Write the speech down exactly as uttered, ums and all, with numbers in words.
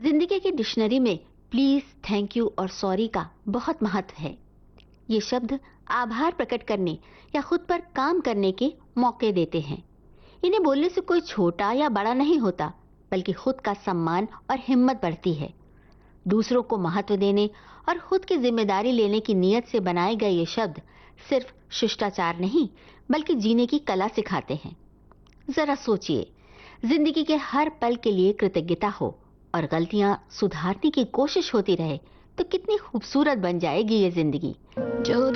जिंदगी की डिक्शनरी में प्लीज, थैंक यू और सॉरी का बहुत महत्व है। ये शब्द आभार प्रकट करने या खुद पर काम करने के मौके देते हैं। इन्हें बोलने से कोई छोटा या बड़ा नहीं होता, बल्कि खुद का सम्मान और हिम्मत बढ़ती है। दूसरों को महत्व देने और खुद की जिम्मेदारी लेने की नीयत से बनाए गए ये शब्द सिर्फ शिष्टाचार नहीं, बल्कि जीने की कला सिखाते हैं। जरा सोचिए, जिंदगी के हर पल के लिए कृतज्ञता हो और गलतियां सुधारने की कोशिश होती रहे तो कितनी खूबसूरत बन जाएगी ये जिंदगी। जो